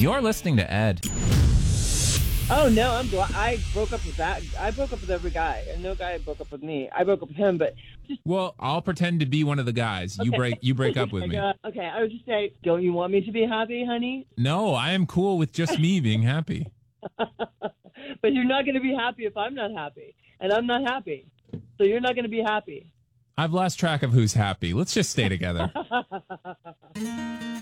You're listening to Ed. Oh no, I'm glad I broke up with that. I broke up with every guy, and no guy broke up with me. I broke up with him, but just Well, I'll pretend to be one of the guys. okay. You break up with me. Okay, I would just say, don't you want me to be happy, honey? No, I am cool with just me being happy. But you're not going to be happy if I'm not happy, and I'm not happy, so you're not going to be happy. I've lost track of who's happy. Let's just stay together.